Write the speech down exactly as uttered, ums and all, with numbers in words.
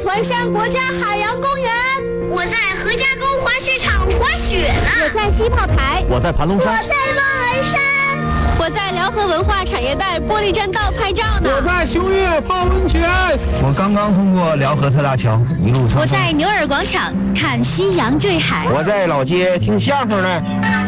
船山国家海洋公园。 我在何家沟滑雪场滑雪呢。 我在西炮台。 我在盘龙山。 我在莫文山。 我在辽河文化产业带玻璃栈道拍照呢。 我在雄岳泡温泉。 我刚刚通过辽河特大桥，一路畅通。 我在牛耳广场看夕阳坠海。 我在老街听相声呢。